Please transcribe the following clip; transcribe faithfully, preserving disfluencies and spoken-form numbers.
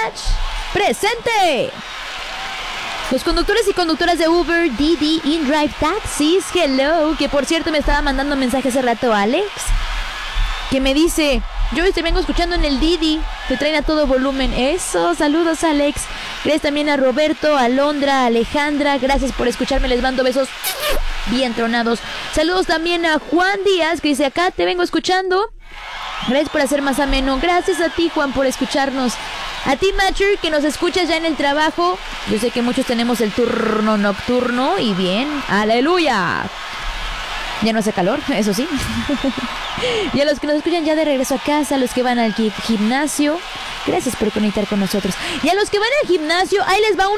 Dispatch, presente. Los conductores y conductoras de Uber, Didi, InDrive, Taxis, hello. Que por cierto me estaba mandando un mensaje hace rato Alex, que me dice: yo te vengo escuchando en el Didi, te traen a todo volumen. Eso, saludos Alex. Gracias también a Roberto, a Alondra, a Alejandra. Gracias por escucharme, les mando besos bien tronados. Saludos también a Juan Díaz, que dice: acá te vengo escuchando. Gracias por hacer más ameno. Gracias a ti, Juan, por escucharnos. A ti, Matcher, que nos escuchas ya en el trabajo. Yo sé que muchos tenemos el turno nocturno y bien, aleluya. Ya no hace calor, eso sí. Y a los que nos escuchan ya de regreso a casa, a los que van al gimnasio, gracias por conectar con nosotros. Y a los que van al gimnasio, ahí les va un